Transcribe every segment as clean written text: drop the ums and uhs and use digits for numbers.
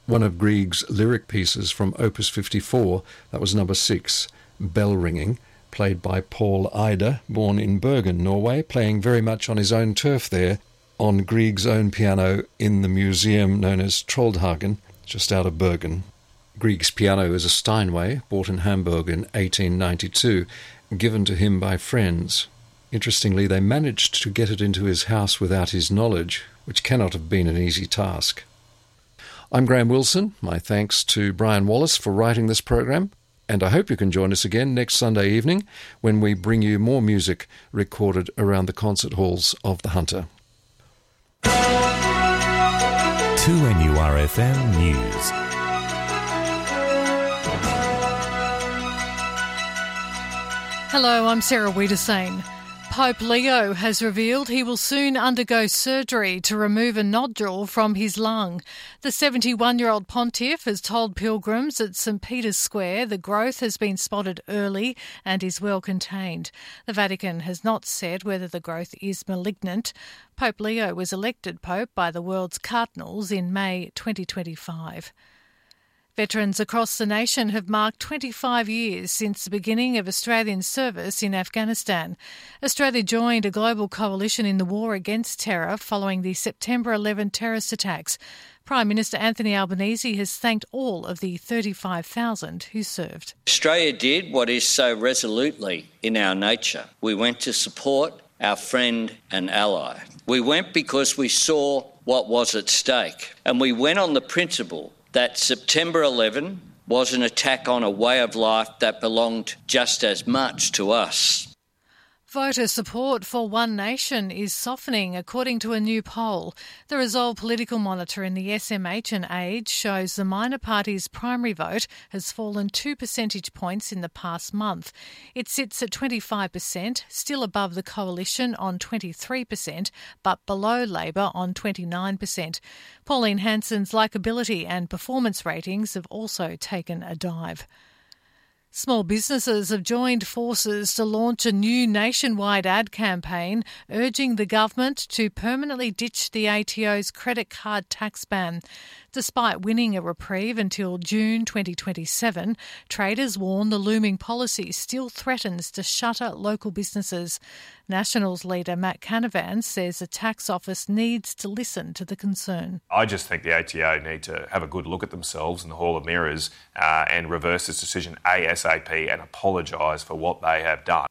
one of Grieg's lyric pieces from Opus 54, that was number 6, Bell Ringing, played by Paul Ida, born in Bergen, Norway, playing very much on his own turf there, on Grieg's own piano in the museum known as Troldhagen, just out of Bergen. Grieg's piano is a Steinway, bought in Hamburg in 1892, given to him by friends. Interestingly, they managed to get it into his house without his knowledge, which cannot have been an easy task. I'm Graham Wilson. My thanks to Brian Wallace for writing this program, and I hope you can join us again next Sunday evening when we bring you more music recorded around the concert halls of the Hunter. 2NURFM News. Hello, I'm Sarah Wiedersane. Pope Leo has revealed he will soon undergo surgery to remove a nodule from his lung. The 71-year-old pontiff has told pilgrims at St Peter's Square the growth has been spotted early and is well contained. The Vatican has not said whether the growth is malignant. Pope Leo was elected Pope by the world's cardinals in May 2025. Veterans across the nation have marked 25 years since the beginning of Australian service in Afghanistan. Australia joined a global coalition in the war against terror following the September 11 terrorist attacks. Prime Minister Anthony Albanese has thanked all of the 35,000 who served. Australia did what is so resolutely in our nature. We went to support our friend and ally. We went because we saw what was at stake, and we went on the principle that September 11 was an attack on a way of life that belonged just as much to us. Voter support for One Nation is softening, according to a new poll. The Resolve Political Monitor in the SMH and Age shows the minor party's primary vote has fallen 2 percentage points in the past month. It sits at 25%, still above the Coalition on 23%, but below Labor on 29%. Pauline Hanson's likability and performance ratings have also taken a dive. Small businesses have joined forces to launch a new nationwide ad campaign urging the government to permanently ditch the ATO's credit card tax ban. Despite winning a reprieve until June 2027, traders warn the looming policy still threatens to shutter local businesses. Nationals leader Matt Canavan says the tax office needs to listen to the concern. I just think the ATO need to have a good look at themselves in the Hall of Mirrors and reverse this decision ASAP and apologise for what they have done.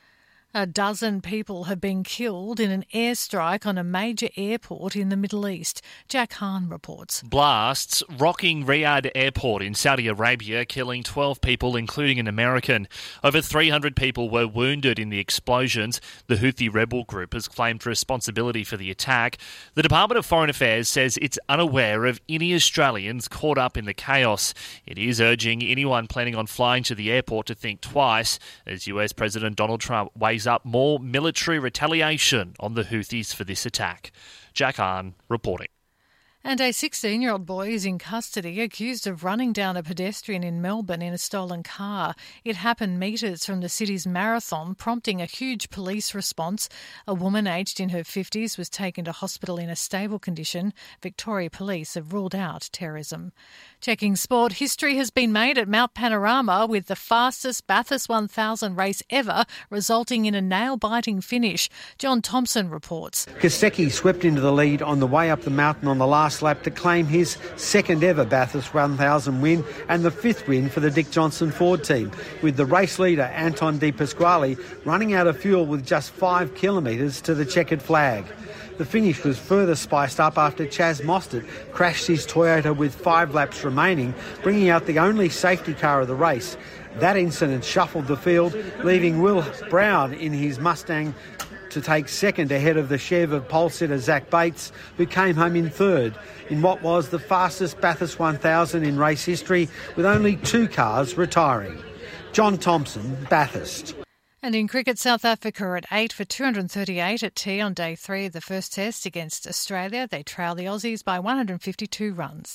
A dozen people have been killed in an airstrike on a major airport in the Middle East. Jack Hahn reports. Blasts rocking Riyadh Airport in Saudi Arabia, killing 12 people, including an American. Over 300 people were wounded in the explosions. The Houthi rebel group has claimed responsibility for the attack. The Department of Foreign Affairs says it's unaware of any Australians caught up in the chaos. It is urging anyone planning on flying to the airport to think twice, as US President Donald Trump weighs up more military retaliation on the Houthis for this attack. Jack Hahn reporting. And a 16-year-old boy is in custody accused of running down a pedestrian in Melbourne in a stolen car. It happened metres from the city's marathon, prompting a huge police response. A woman aged in her 50s was taken to hospital in a stable condition. Victoria Police have ruled out terrorism. Checking sport, history has been made at Mount Panorama with the fastest Bathurst 1000 race ever, resulting in a nail-biting finish. John Thompson reports. Kostecki swept into the lead on the way up the mountain on the last lap to claim his second ever Bathurst 1000 win and the fifth win for the Dick Johnson Ford team, with the race leader Anton De Pasquale running out of fuel with just 5 kilometres to the checkered flag. The finish was further spiced up after Chaz Mostert crashed his Toyota with 5 laps remaining, bringing out the only safety car of the race. That incident shuffled the field, leaving Will Brown in his Mustang to take second ahead of the Chev of pole sitter Zach Bates, who came home in third in what was the fastest Bathurst 1000 in race history, with only 2 cars retiring. John Thompson, Bathurst. And in cricket, South Africa are at 8 for 238 at tea on day 3 of the first test against Australia. They trail the Aussies by 152 runs.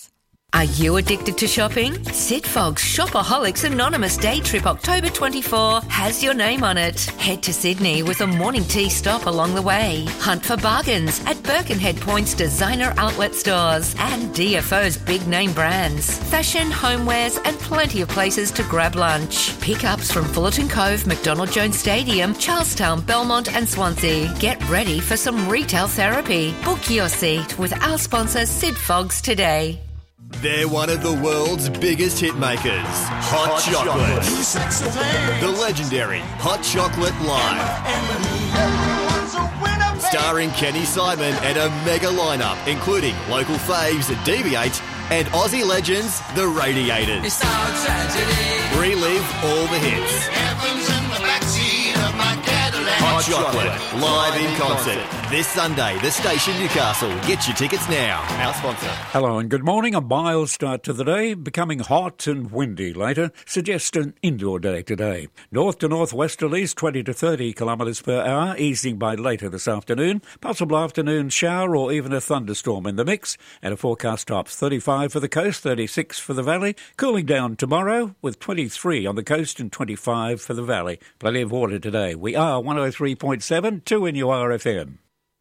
Are you addicted to shopping? Sid Fogg's Shopaholics Anonymous Day Trip October 24 has your name on it. Head to Sydney with a morning tea stop along the way. Hunt for bargains at Birkenhead Point's designer outlet stores and DFO's big name brands. Fashion, homewares and plenty of places to grab lunch. Pickups from Fullerton Cove, McDonald Jones Stadium, Charlestown, Belmont and Swansea. Get ready for some retail therapy. Book your seat with our sponsor Sid Fogg's today. They're one of the world's biggest hit makers, Hot Chocolate. The legendary Hot Chocolate Live. Starring Kenny Simon and a mega lineup, including local faves DV8 and Aussie legends, The Radiators. It's our tragedy. Relive all the hits. Heaven's in the backseat of my Cadillac. Hot Chocolate, live in concert. This Sunday, the Station Newcastle. Get your tickets now. Our sponsor. Hello and good morning. A mild start to the day, becoming hot and windy later. Suggest an indoor day today. North to northwesterlies 20 to 30 kilometres per hour, easing by later this afternoon. Possible afternoon shower or even a thunderstorm in the mix. And a forecast tops 35 for the coast, 36 for the valley. Cooling down tomorrow with 23 on the coast and 25 for the valley. Plenty of water today. We are 103.7, 2NURFM.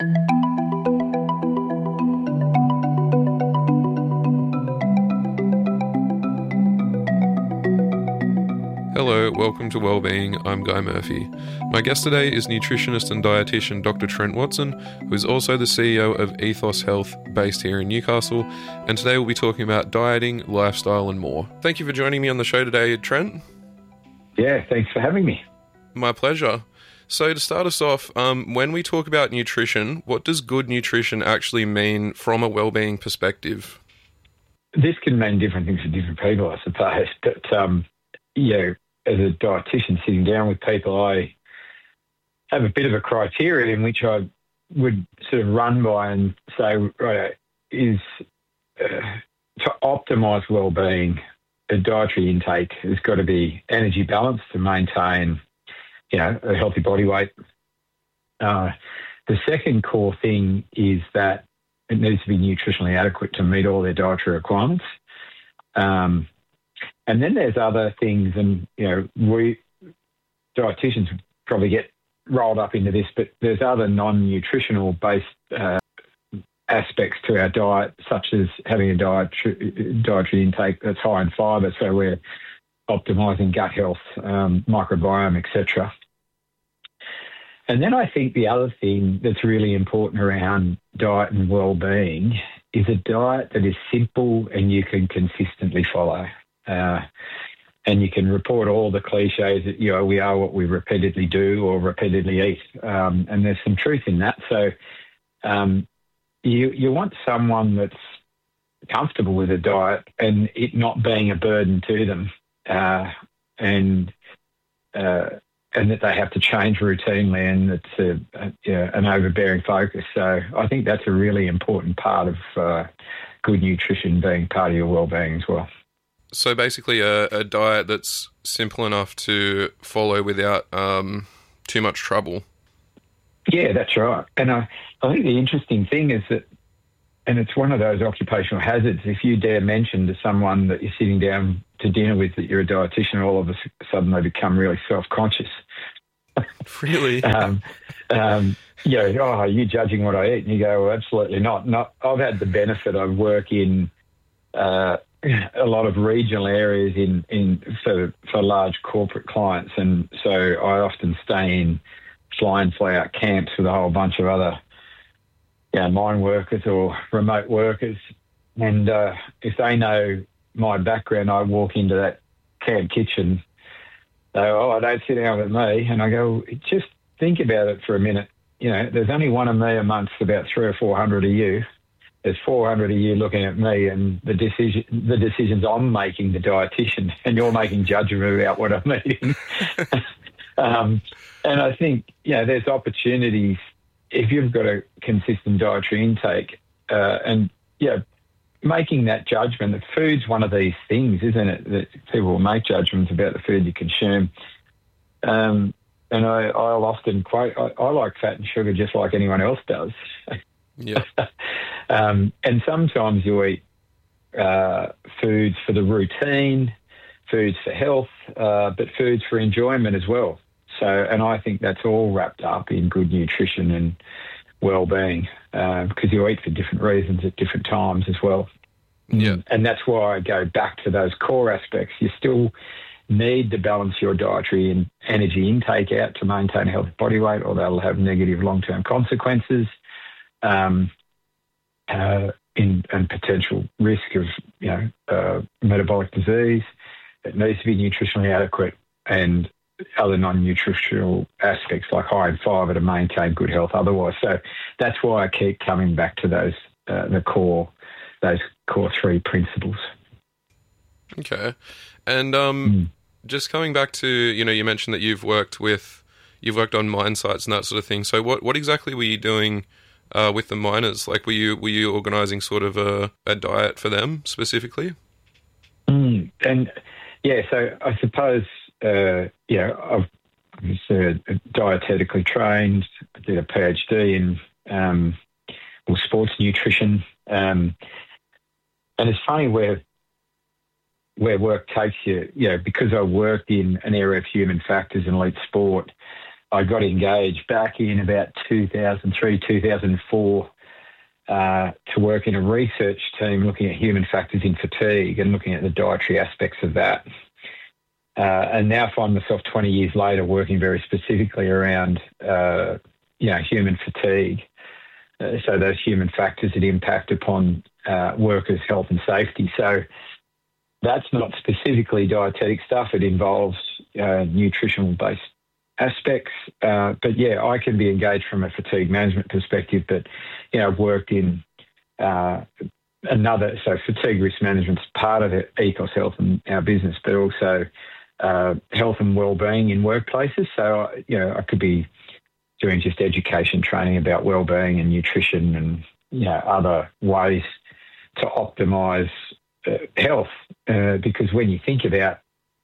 Hello, welcome to Wellbeing. I'm Guy Murphy. My guest today is nutritionist and dietitian Dr. Trent Watson, who is also the CEO of Ethos Health based here in Newcastle, and today we'll be talking about dieting, lifestyle and more. Thank you for joining me on the show today, Trent. Yeah, thanks for having me. My pleasure. So to start us off, when we talk about nutrition, what does good nutrition actually mean from a wellbeing perspective? This can mean different things to different people, I suppose. But, as a dietitian sitting down with people, I have a bit of a criteria in which I would sort of run by and say, right, is to optimise wellbeing, a dietary intake has got to be energy balanced to maintain a healthy body weight. The second core thing is that it needs to be nutritionally adequate to meet all their dietary requirements. And then there's other things, and, we dietitians probably get rolled up into this, but there's other non-nutritional based aspects to our diet, such as having a dietary intake that's high in fibre, so we're optimising gut health, microbiome, etc. And then I think the other thing that's really important around diet and well-being is a diet that is simple and you can consistently follow. And you can report all the cliches that, we are what we repeatedly do or repeatedly eat. And there's some truth in that. So you want someone that's comfortable with a diet and it not being a burden to them. And that they have to change routinely, and it's an overbearing focus. So I think that's a really important part of good nutrition being part of your well-being as well. So basically a diet that's simple enough to follow without too much trouble. Yeah, that's right. And I think the interesting thing is that, and it's one of those occupational hazards, if you dare mention to someone that you're sitting down to dinner with that you're a dietitian, all of a sudden they become really self-conscious. Really? Are you judging what I eat? And you go, well, absolutely not. I've had the benefit of work in a lot of regional areas for large corporate clients, and so I often stay in fly in, fly out camps with a whole bunch of other mine workers or remote workers. And if they know my background, I walk into that camp kitchen, they go, don't sit down with me. And I go, just think about it for a minute. There's only one of me amongst about 300 or 400 of you. There's 400 of you looking at me and the decisions I'm making, the dietitian, and you're making judgment about what I'm eating. And I think, there's opportunities if you've got a consistent dietary intake making that judgment. The food's one of these things, isn't it, that people will make judgments about the food you consume. And I'll often quote, I like fat and sugar just like anyone else does. Yeah. And sometimes you eat foods for the routine, foods for health, but foods for enjoyment as well. So, and I think that's all wrapped up in good nutrition and well-being, because you eat for different reasons at different times as well. Yeah. And that's why I go back to those core aspects. You still need to balance your dietary and energy intake out to maintain a healthy body weight, or that'll have negative long-term consequences and potential risk of, metabolic disease. It needs to be nutritionally adequate and other non-nutritional aspects like high in fibre to maintain good health otherwise. So that's why I keep coming back to those core three principles. Okay. And just coming back to, you mentioned that you've worked on mine sites and that sort of thing. So what exactly were you doing with the miners? Like, were you organising sort of a diet for them specifically? And yeah, so I suppose, I was dietetically trained. I did a PhD in sports nutrition. And it's funny where work takes you, because I worked in an area of human factors in elite sport, I got engaged back in about 2003, 2004 to work in a research team looking at human factors in fatigue and looking at the dietary aspects of that. And now find myself 20 years later working very specifically around, human fatigue. So those human factors that impact upon workers' health and safety. So that's not specifically dietetic stuff. It involves nutritional-based aspects. But, yeah, I can be engaged from a fatigue management perspective, but, I've worked in so fatigue risk management is part of Ethos Health and our business, but also health and well-being in workplaces. So, I could be doing just education training about well-being and nutrition and, other ways to optimise health. Because when you think about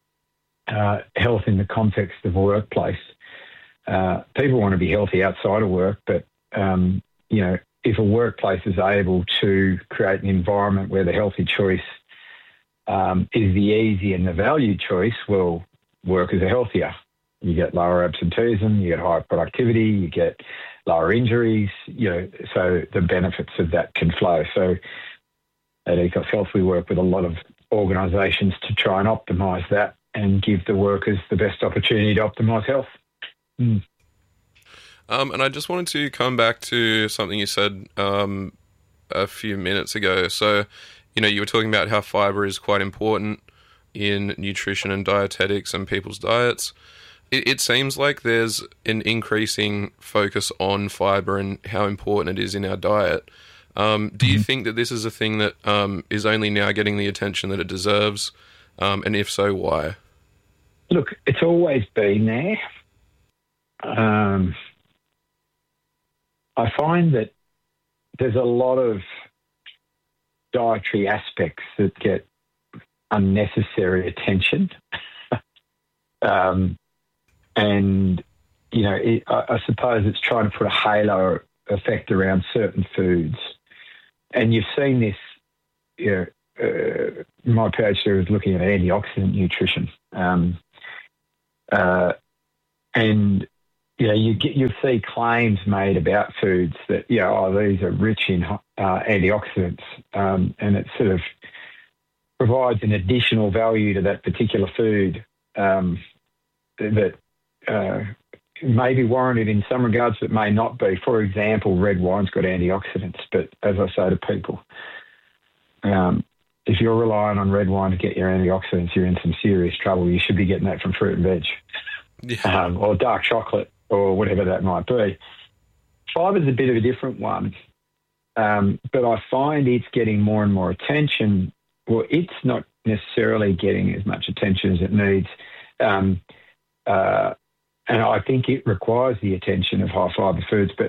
health in the context of a workplace, people want to be healthy outside of work, but, if a workplace is able to create an environment where the healthy choice is the easy and the valued choice, well, workers are healthier. You get lower absenteeism, you get higher productivity, you get lower injuries, so the benefits of that can flow. So at Ethos Health, we work with a lot of organisations to try and optimise that and give the workers the best opportunity to optimise health. And I just wanted to come back to something you said a few minutes ago. So, you were talking about how fibre is quite important in nutrition and dietetics and people's diets. It seems like there's an increasing focus on fibre and how important it is in our diet. Do you think that this is a thing that is only now getting the attention that it deserves? And if so, why? Look, it's always been there. I find that there's a lot of dietary aspects that get unnecessary attention. I suppose it's trying to put a halo effect around certain foods. And you've seen this, my PhD was looking at antioxidant nutrition. You'll see claims made about foods that, these are rich in antioxidants, and it sort of provides an additional value to that particular food that may be warranted in some regards, but may not be. For example, red wine's got antioxidants, but as I say to people, if you're relying on red wine to get your antioxidants, you're in some serious trouble. You should be getting that from fruit and veg, or dark chocolate, or whatever that might be. Fibre's a bit of a different one, but I find it's getting more and more attention. Well, it's not necessarily getting as much attention as it needs. And I think it requires the attention of high fibre foods. But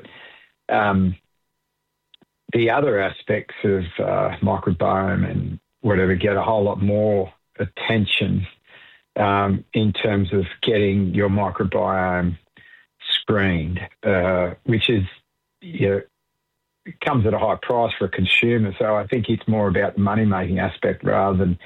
the other aspects of microbiome and whatever get a whole lot more attention in terms of getting your microbiome screened, which is it comes at a high price for a consumer. So I think it's more about the money-making aspect rather than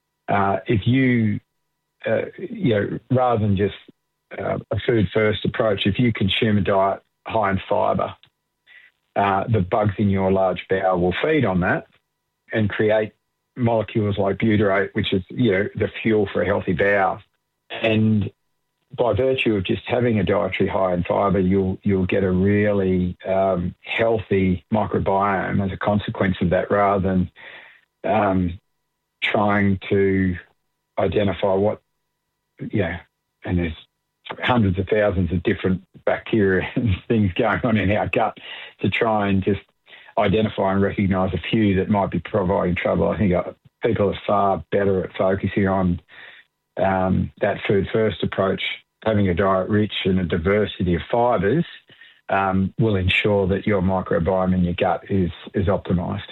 rather than just a food-first approach. If you consume a diet high in fibre, the bugs in your large bowel will feed on that and create molecules like butyrate, which is, the fuel for a healthy bowel. And by virtue of just having a dietary high in fibre, you'll get a really healthy microbiome as a consequence of that, rather than trying to identify what, and there's hundreds of thousands of different bacteria and things going on in our gut to try and just identify and recognise a few that might be providing trouble. I think people are far better at focusing on that food-first approach. Having a diet rich in a diversity of fibres will ensure that your microbiome in your gut is optimised.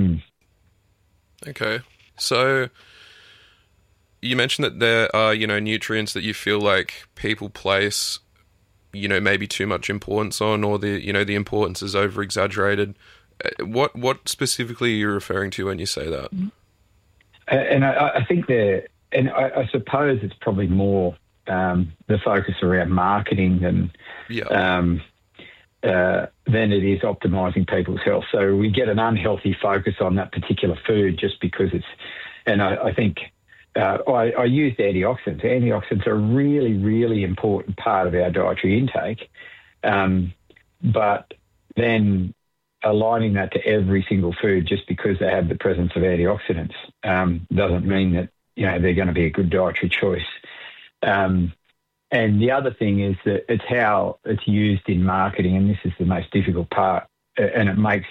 Okay. So you mentioned that there are, nutrients that you feel like people place, maybe too much importance on, or the importance is over-exaggerated. What specifically are you referring to when you say that? And I think I suppose it's probably more the focus around marketing than it is optimising people's health. So we get an unhealthy focus on that particular food just because I think I used antioxidants. Antioxidants are a really, really important part of our dietary intake, but then aligning that to every single food just because they have the presence of antioxidants doesn't mean that they're going to be a good dietary choice. And the other thing is that it's how it's used in marketing, and this is the most difficult part, and it makes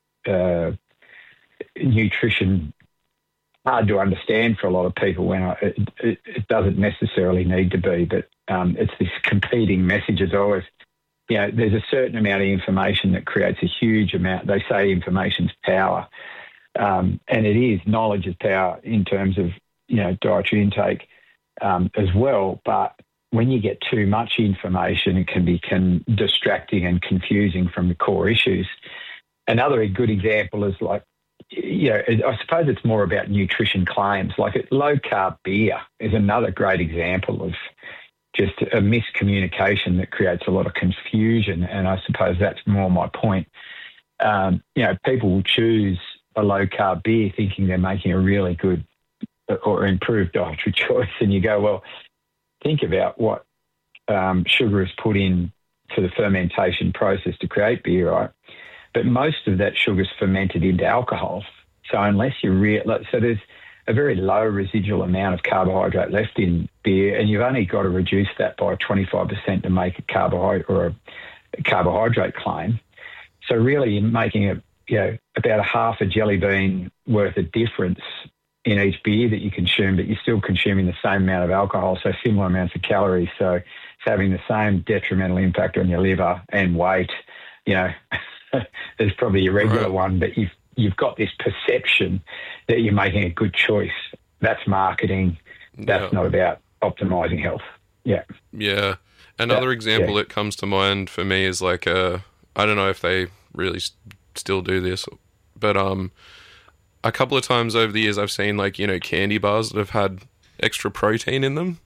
nutrition hard to understand for a lot of people when it doesn't necessarily need to be, but it's this competing messages always. There's a certain amount of information that creates a huge amount. They say information's power, and it is. Knowledge is power in terms of dietary intake as well. But when you get too much information, it can be distracting and confusing from the core issues. Another good example is I suppose it's more about nutrition claims. Low-carb beer is another great example of just a miscommunication that creates a lot of confusion, and I suppose that's more my point. People will choose a low-carb beer thinking they're making a really good or improved dietary choice, and you go, well, think about what sugar is put in to the fermentation process to create beer, right? But most of that sugar is fermented into alcohol. So unless so there's a very low residual amount of carbohydrate left in beer, and you've only got to reduce that by 25% to make a carbohydrate claim. So really you're making about a half a jelly bean worth of difference in each beer that you consume, but you're still consuming the same amount of alcohol, so similar amounts of calories. So it's having the same detrimental impact on your liver and weight. There's probably a regular one, but you've got this perception that you're making a good choice. That's marketing. That's not about optimising health. Yeah. Yeah. Another example that comes to mind for me is I don't know if they really still do this, but a couple of times over the years I've seen candy bars that have had extra protein in them.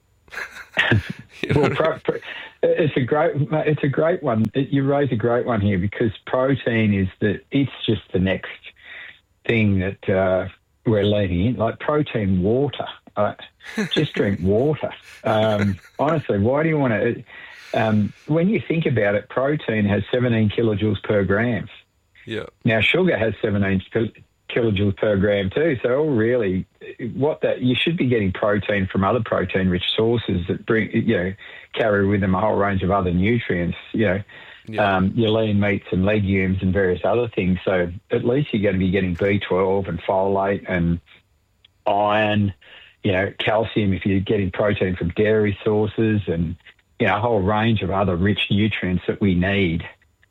It's a great one. You raise a great one here, because protein it's just the next thing that we're leading in. Like protein water, just drink water. Honestly, why do you want to? When you think about it, protein has 17 kilojoules per gram. Yeah. Now sugar has 17 kilojoules per gram too. So really, you should be getting protein from other protein-rich sources that carry with them a whole range of other nutrients. Your lean meats and legumes and various other things. So at least you're going to be getting B12 and folate and iron, calcium if you're getting protein from dairy sources, and a whole range of other rich nutrients that we need.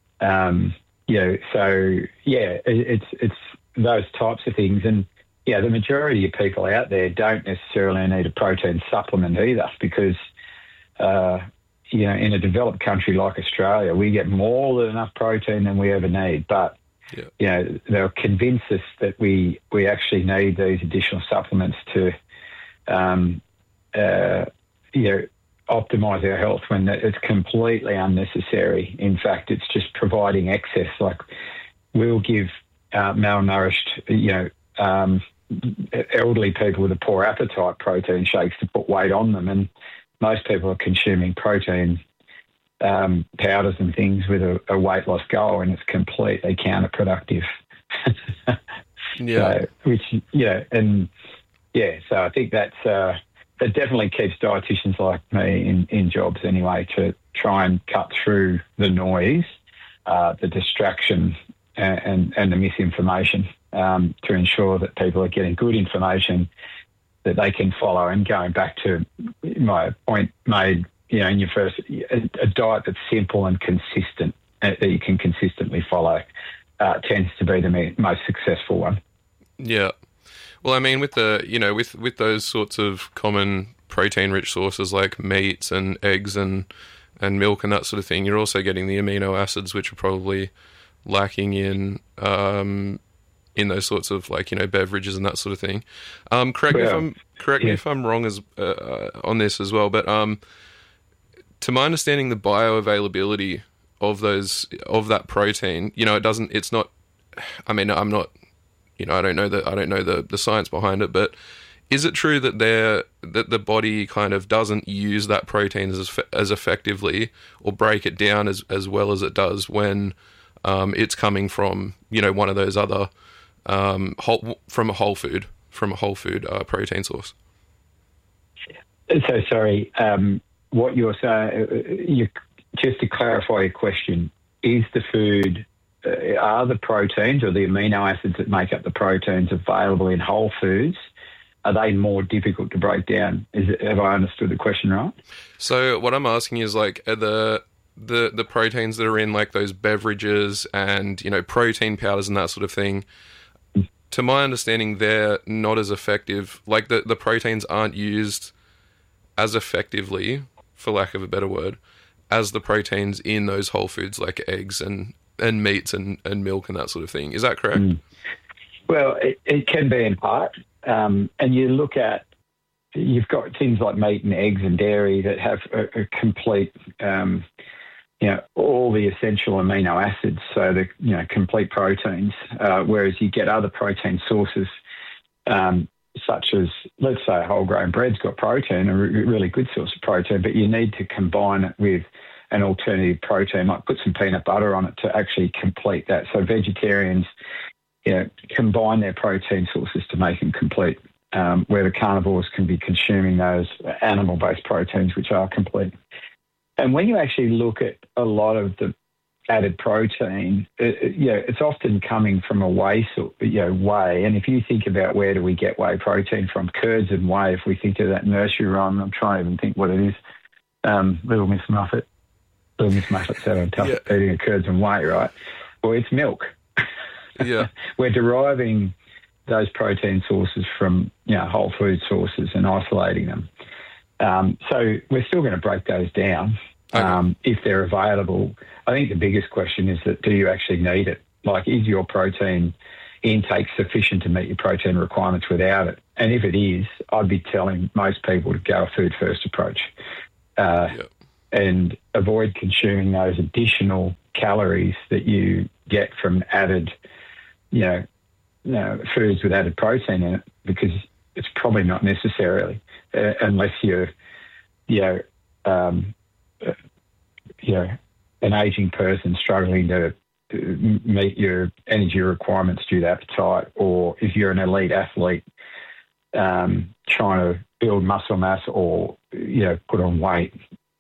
It's those types of things. And the majority of people out there don't necessarily need a protein supplement either, because in a developed country like Australia, we get more than enough protein than we ever need. But they'll convince us that we actually need these additional supplements to, optimise our health when it's completely unnecessary. In fact, it's just providing excess. Like, we'll give malnourished, elderly people with a poor appetite protein shakes to put weight on them, and most people are consuming protein powders and things with a weight loss goal, and it's completely counterproductive. So I think that's it definitely keeps dietitians like me in jobs anyway, to try and cut through the noise, the distraction and the misinformation, to ensure that people are getting good information that they can follow. And going back to my point made, in your first, a diet that's simple and consistent, that you can consistently follow, tends to be the most successful one. Yeah. Well, I mean, with with those sorts of common protein-rich sources like meats and eggs and milk and that sort of thing, you're also getting the amino acids, which are probably lacking in those sorts of beverages and that sort of thing. Correct me if I'm wrong on this as well, but to my understanding, the bioavailability of that protein, it's not. I mean, I'm not. I don't know the science behind it, but is it true that the body kind of doesn't use that protein as effectively or break it down as well as it does when it's coming from one of those other from a whole food protein source? So sorry, what you're saying? Just to clarify your question, is the food? Are the proteins or the amino acids that make up the proteins available in whole foods? Are they more difficult to break down? Have I understood the question right? So what I'm asking is, like, are the proteins that are in like those beverages and protein powders and that sort of thing, to my understanding, they're not as effective. Like the proteins aren't used as effectively, for lack of a better word, as the proteins in those whole foods like eggs and meats and milk and that sort of thing. Is that correct? Well, it can be in part. And you look at, you've got things like meat and eggs and dairy that have a complete, all the essential amino acids, so the, complete proteins, whereas you get other protein sources, such as, let's say, whole grain bread's got protein, a really good source of protein, but you need to combine it with an alternative protein, like put some peanut butter on it to actually complete that. So vegetarians, combine their protein sources to make them complete, where the carnivores can be consuming those animal-based proteins, which are complete. And when you actually look at a lot of the added protein, it's often coming from a whey. And if you think about where do we get whey protein from, curds and whey, if we think of that nursery rhyme, I'm trying to even think what it is, Little Miss Muffet. Little Miss Muffet said on tough eating a curds and whey, right? Well, it's milk. Yeah. We're deriving those protein sources from whole food sources and isolating them. So we're still going to break those down if they're available. I think the biggest question is that, do you actually need it? Like, is your protein intake sufficient to meet your protein requirements without it? And if it is, I'd be telling most people to go a food first approach and avoid consuming those additional calories that you get from added, foods with added protein in it, because it's probably not necessarily, unless you're, an aging person struggling to meet your energy requirements due to appetite, or if you're an elite athlete trying to build muscle mass or put on weight,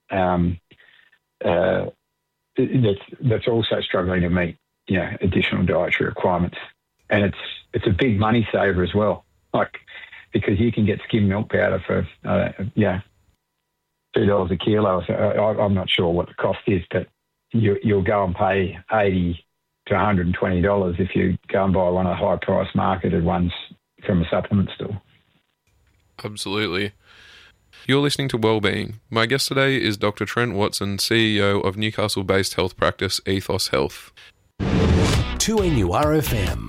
that's also struggling to meet additional dietary requirements. And it's a big money saver as well, like, because you can get skim milk powder for $2 a kilo. So I'm not sure what the cost is, but you'll go and pay $80 to $120 if you go and buy one of the high price marketed ones from a supplement store. Absolutely. You're listening to Wellbeing. My guest today is Dr. Trent Watson, CEO of Newcastle-based health practice Ethos Health. 2NURFM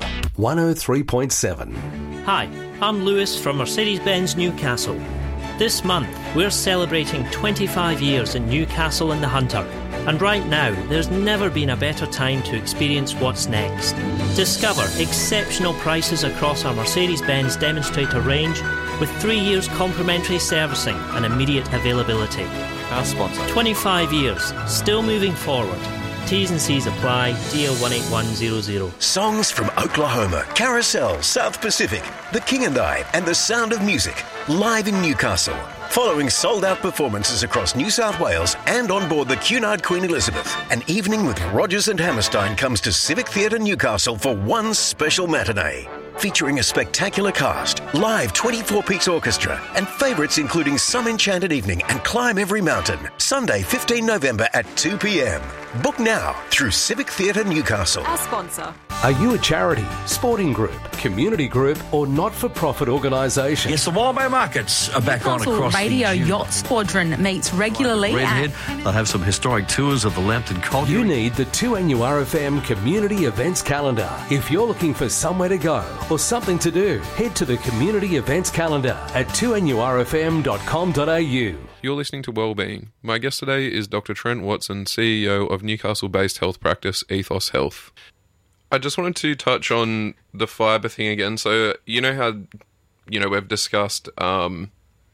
103.7. Hi, I'm Lewis from Mercedes-Benz Newcastle. This month, we're celebrating 25 years in Newcastle and the Hunter. And right now, there's never been a better time to experience what's next. Discover exceptional prices across our Mercedes-Benz demonstrator range with 3 years complimentary servicing and immediate availability. Our sponsor. 25 years, still moving forward. T's and C's apply. DL 18100. Songs from Oklahoma, Carousel, South Pacific, The King and I, and The Sound of Music, live in Newcastle. Following sold-out performances across New South Wales and on board the Cunard Queen Elizabeth, an evening with Rogers and Hammerstein comes to Civic Theatre Newcastle for one special matinee. Featuring a spectacular cast, live 24-piece orchestra, and favourites including Some Enchanted Evening and Climb Every Mountain. Sunday, 15 November at 2 p.m. Book now through Civic Theatre Newcastle. Our sponsor. Are you a charity, sporting group, community group, or not-for-profit organisation? Yes, the Wildbow Markets are back on across Radio the Yacht Squadron meets regularly Redhead. They'll have some historic tours of the Lambton Culture. You need the 2NURFM Community Events Calendar. If you're looking for somewhere to go or something to do, head to the Community Events Calendar at 2NURFM.com.au. You're listening to Wellbeing. My guest today is Dr. Trent Watson, CEO of Newcastle-based health practice Ethos Health. I just wanted to touch on the fibre thing again. So, you know how, we've discussed, how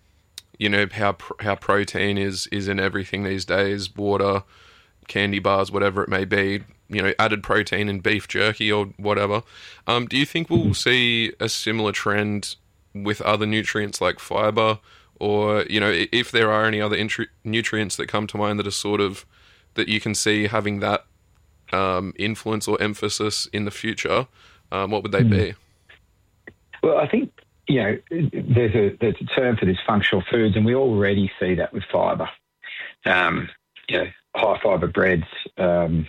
protein is in everything these days, water, candy bars, whatever it may be, added protein in beef jerky or whatever. Do you think we'll see a similar trend with other nutrients like fibre? Or, if there are any other nutrients that come to mind that are sort of, that you can see having that influence or emphasis in the future, what would they be? Well, I think, there's a term for this, functional foods, and we already see that with fibre. High fibre breads. There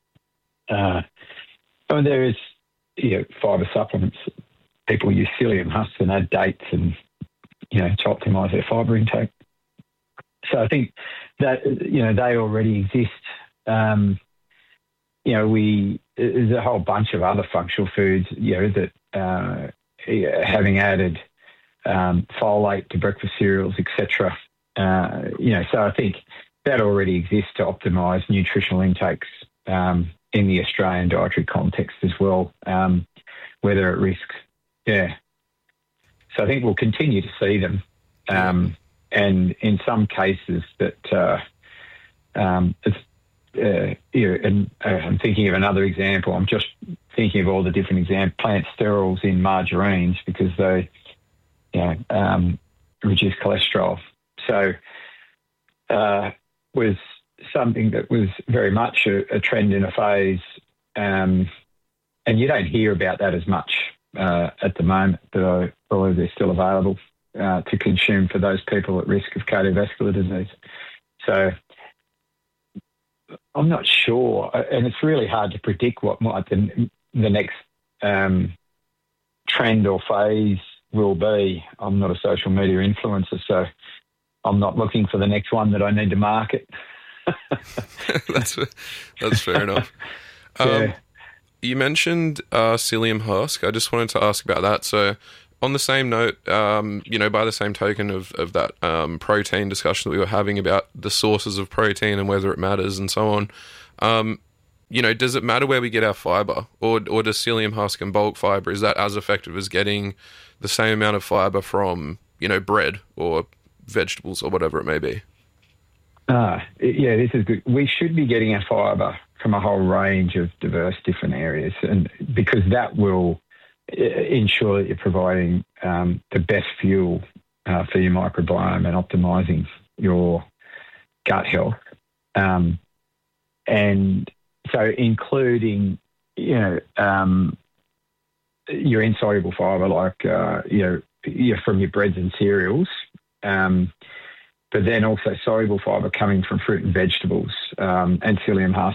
is, fibre supplements. People use psyllium husks and add dates and to optimise their fibre intake. So I think that, they already exist. There's a whole bunch of other functional foods, that having added folate to breakfast cereals, etc. So I think that already exists to optimise nutritional intakes in the Australian dietary context as well, where they're at risk. Yeah. So I think we'll continue to see them, and in some cases that, I'm thinking of another example. I'm just thinking of all the different plant sterols in margarines because they, reduce cholesterol. So, was something that was very much a trend in a phase, and you don't hear about that as much at the moment, but I believe they're still available to consume for those people at risk of cardiovascular disease. So I'm not sure, and it's really hard to predict what might the next trend or phase will be. I'm not a social media influencer, so I'm not looking for the next one that I need to market. That's fair enough. Yeah. You mentioned psyllium husk. I just wanted to ask about that. So on the same note, by the same token of that protein discussion that we were having about the sources of protein and whether it matters and so on, does it matter where we get our fibre? Or does psyllium husk and bulk fibre, is that as effective as getting the same amount of fibre from, bread or vegetables or whatever it may be? This is good. We should be getting our fibre from a whole range of diverse different areas, and because that will ensure that you're providing the best fuel for your microbiome and optimising your gut health. And so including, your insoluble fibre, like, from your breads and cereals, but then also soluble fibre coming from fruit and vegetables, and psyllium husk,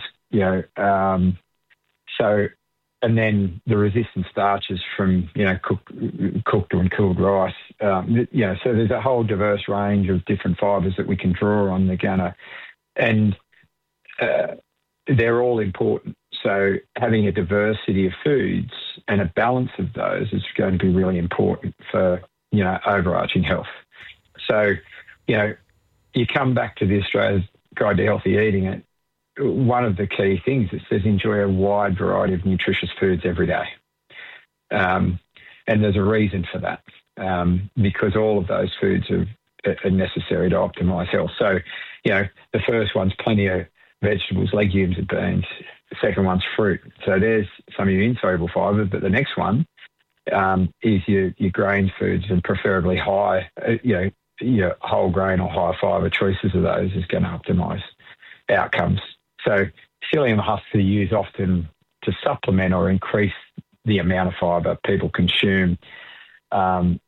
and then the resistant starches from, cooked and cooled rice. So there's a whole diverse range of different fibres that we can draw on the gunner, and they're all important. So having a diversity of foods and a balance of those is going to be really important for, overarching health. So, you come back to the Australia's Guide to Healthy Eating, one of the key things is says enjoy a wide variety of nutritious foods every day. And there's a reason for that, because all of those foods are necessary to optimise health. So, the first one's plenty of vegetables, legumes and beans. The second one's fruit. So there's some of your insoluble fibre, but the next one is your grain foods, and preferably high, your whole grain or high fibre choices of those is going to optimise outcomes. So psyllium husks are used often to supplement or increase the amount of fibre people consume, and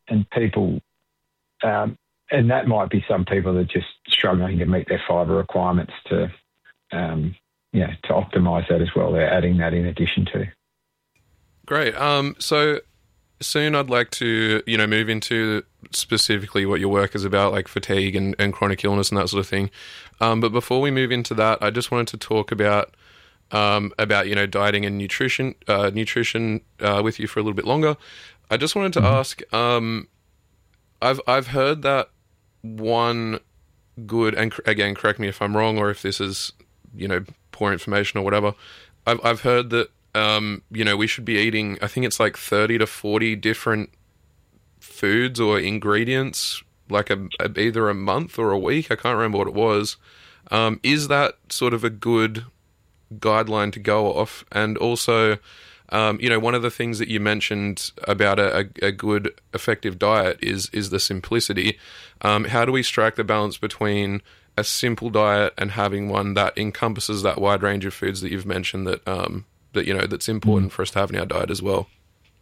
that might be some people that are just struggling to meet their fibre requirements to optimise that as well. They're adding that in addition to. Great. So soon I'd like to, move into specifically what your work is about, like fatigue and chronic illness and that sort of thing. But before we move into that, I just wanted to talk about dieting and nutrition with you for a little bit longer. I just wanted to ask, I've heard that one good, and again, correct me if I'm wrong or if this is, poor information or whatever. I've heard that, we should be eating, I think it's like 30 to 40 different foods or ingredients, like either a month or a week. I can't remember what it was. Is that sort of a good guideline to go off? And also, one of the things that you mentioned about a good, effective diet is the simplicity. How do we strike the balance between a simple diet and having one that encompasses that wide range of foods that you've mentioned that's important for us to have in our diet as well?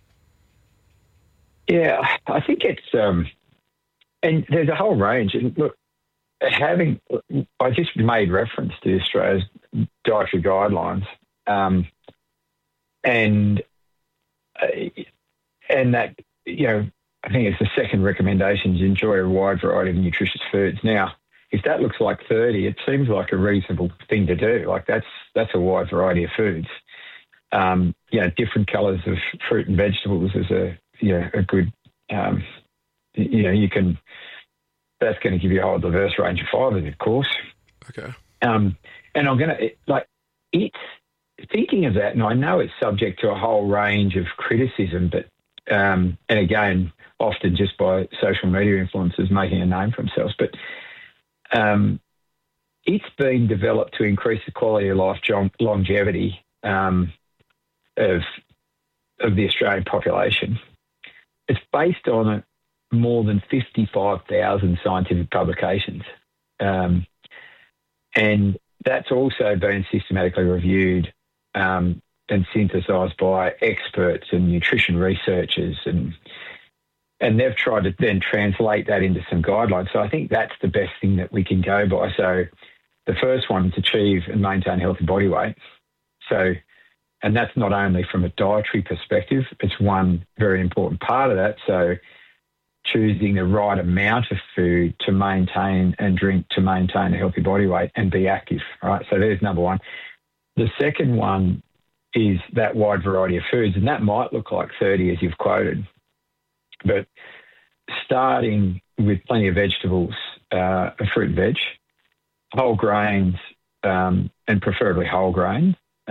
Yeah, I think it's and there's a whole range. And look, I just made reference to Australia's dietary guidelines, and that I think it's the second recommendation is enjoy a wide variety of nutritious foods. Now, if that looks like 30, it seems like a reasonable thing to do. Like that's a wide variety of foods. Different colours of fruit and vegetables is a good, that's going to give you a whole diverse range of fibres, of course. Okay. And I'm going to, thinking of that, and I know it's subject to a whole range of criticism, but, and again, often just by social media influencers making a name for themselves, but it's been developed to increase the quality of life, longevity of the Australian population. It's based on more than 55,000 scientific publications. And that's also been systematically reviewed and synthesised by experts and nutrition researchers, and they've tried to then translate that into some guidelines. So I think that's the best thing that we can go by. So the first one is achieve and maintain healthy body weight. So, and that's not only from a dietary perspective, it's one very important part of that. So choosing the right amount of food to maintain and drink to maintain a healthy body weight and be active, right? So there's number one. The second one is that wide variety of foods, and that might look like 30 as you've quoted, but starting with plenty of vegetables, fruit and veg, whole grains, and preferably whole grain.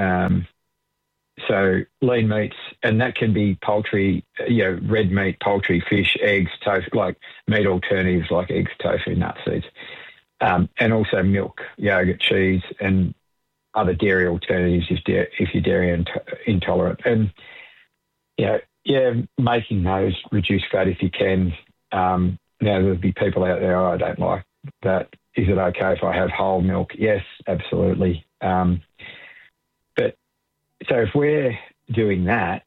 So lean meats, and that can be poultry, red meat, poultry, fish, eggs, tofu, like meat alternatives like eggs, tofu, nut seeds, and also milk, yogurt, cheese, and other dairy alternatives if you're dairy intolerant. And, making those reduce fat if you can. Now, there'll be people out there, I don't like that. Is it okay if I have whole milk? Yes, absolutely. But so if we're doing that,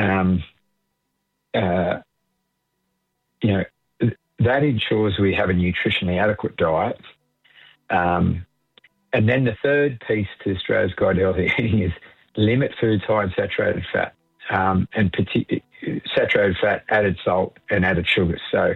that ensures we have a nutritionally adequate diet. And then the third piece to Australia's Guide to Healthy Eating is limit foods high in saturated fat, and saturated fat, added salt, and added sugars. So,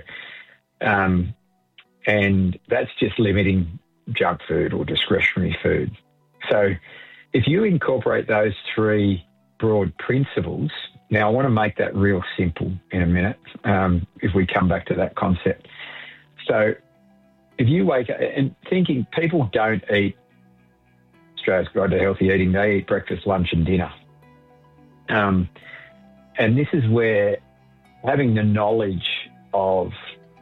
and that's just limiting junk food or discretionary food. So if you incorporate those three broad principles, now I want to make that real simple in a minute if we come back to that concept. So if you wake up and thinking people don't eat Australia's Guide to Healthy Eating, they eat breakfast, lunch and dinner. And this is where having the knowledge of,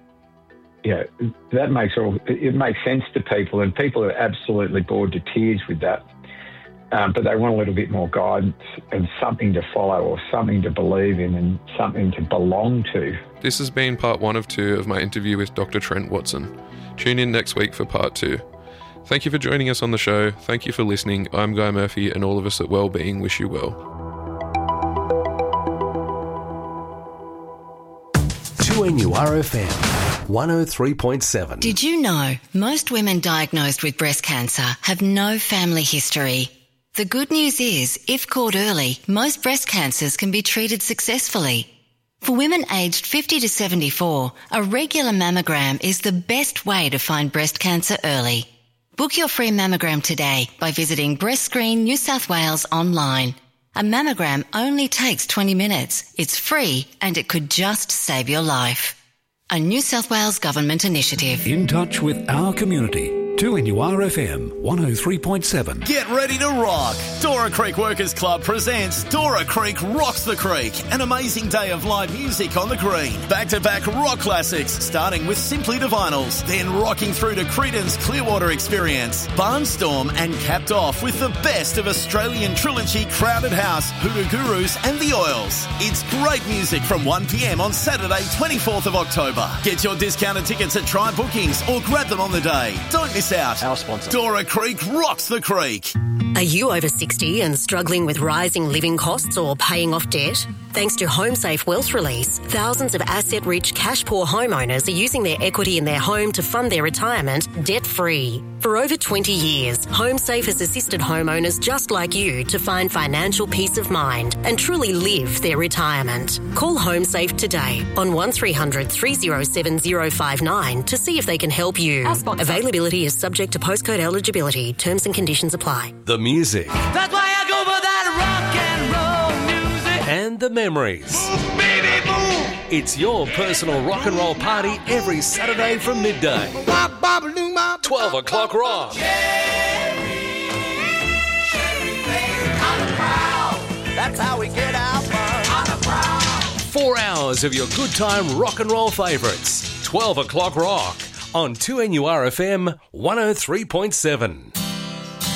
that makes sense to people, and people are absolutely bored to tears with that. But they want a little bit more guidance and something to follow or something to believe in and something to belong to. This has been part 1 of 2 of my interview with Dr. Trent Watson. Tune in next week for part 2. Thank you for joining us on the show. Thank you for listening. I'm Guy Murphy, and all of us at Wellbeing wish you well. 2NURFM 103.7. Did you know most women diagnosed with breast cancer have no family history? The good news is, if caught early, most breast cancers can be treated successfully. For women aged 50 to 74, a regular mammogram is the best way to find breast cancer early. Book your free mammogram today by visiting Breast Screen New South Wales online. A mammogram only takes 20 minutes. It's free and it could just save your life. A New South Wales Government initiative. In touch with our community. 2NURFM 103.7. Get ready to rock. Dora Creek Workers Club presents Dora Creek Rocks the Creek, an amazing day of live music on the green. Back-to-back rock classics, starting with Simply Divinals, then rocking through to Creedence Clearwater Experience, Barnstorm, and capped off with the best of Australian trilogy Crowded House, Hoodoo Gurus, and The Oils. It's great music from 1 p.m. on Saturday, 24th of October. Get your discounted tickets at Try Bookings or grab them on the day. Don't miss out. Our sponsor. Dora Creek rocks the creek. Are you over 60 and struggling with rising living costs or paying off debt? Thanks to HomeSafe Wealth Release, thousands of asset-rich, cash-poor homeowners are using their equity in their home to fund their retirement debt-free. For over 20 years, HomeSafe has assisted homeowners just like you to find financial peace of mind and truly live their retirement. Call HomeSafe today on 1300 307 059 to see if they can help you. Availability is subject to postcode eligibility. Terms and conditions apply. The music. That's why I go for that rock and roll music. And the memories. Move, baby, move. It's your personal rock and roll party every Saturday from midday. 12 o'clock rock. That's how we get our fun. On the prowl. 4 hours of your good time rock and roll favourites. 12 o'clock rock on 2NURFM 103.7.